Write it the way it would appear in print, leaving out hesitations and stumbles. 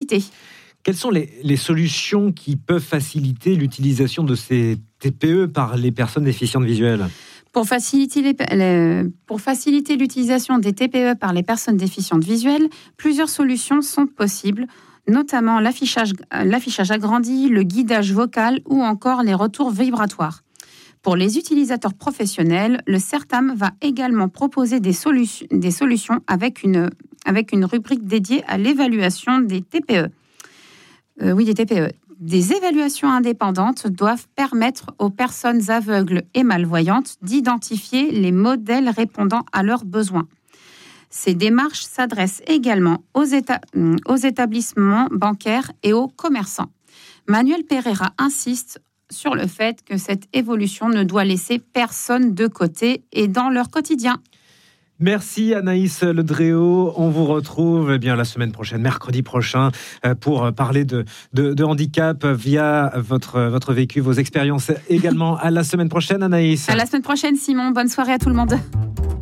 discuter. Quelles sont les solutions qui peuvent faciliter l'utilisation de ces TPE par les personnes déficientes visuelles ? Pour faciliter l'utilisation des TPE par les personnes déficientes visuelles, plusieurs solutions sont possibles, notamment l'affichage agrandi, le guidage vocal ou encore les retours vibratoires. Pour les utilisateurs professionnels, le CERTAM va également proposer des solutions avec une rubrique dédiée à l'évaluation des TPE. Des TPE. Des évaluations indépendantes doivent permettre aux personnes aveugles et malvoyantes d'identifier les modèles répondant à leurs besoins. Ces démarches s'adressent également aux établissements bancaires et aux commerçants. Manuel Pereira insiste sur le fait que cette évolution ne doit laisser personne de côté et dans leur quotidien. Merci Anaïs Ledréau. On vous retrouve la semaine prochaine, mercredi prochain, pour parler de handicap via votre vécu, vos expériences également. À la semaine prochaine Anaïs. À la semaine prochaine Simon, bonne soirée à tout le monde.